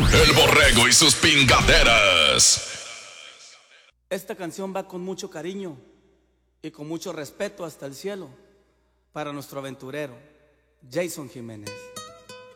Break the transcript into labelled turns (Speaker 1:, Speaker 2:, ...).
Speaker 1: El Borrego y sus pingaderas.
Speaker 2: Esta canción va con mucho cariño y con mucho respeto hasta el cielo para nuestro aventurero, Jason Jiménez.